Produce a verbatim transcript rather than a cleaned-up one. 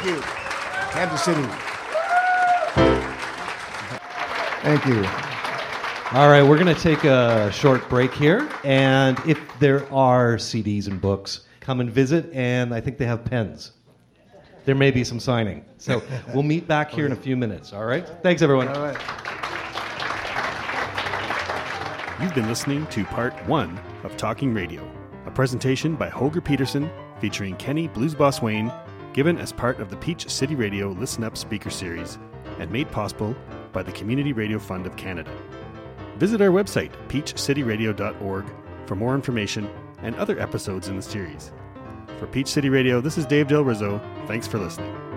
Thank you. Kansas City. Thank you. All right, we're going to take a short break here. And if there are C Ds and books, come and visit. And I think they have pens. There may be some signing. So we'll meet back here in a few minutes. All right? Thanks, everyone. All right. You've been listening to part one of Talking Radio, a presentation by Holger Peterson featuring Kenny Blues Boss Wayne, given as part of the Peach City Radio Listen Up Speaker Series and made possible by the Community Radio Fund of Canada. Visit our website, peach city radio dot org, for more information and other episodes in the series. For Peach City Radio, this is Dave Del Rizzo. Thanks for listening.